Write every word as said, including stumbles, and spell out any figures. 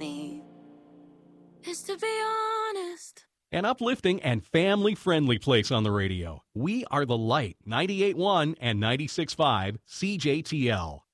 me is to be honest. An uplifting and family-friendly place on the radio. We are The Light, ninety-eight point one and ninety-six point five C J T L.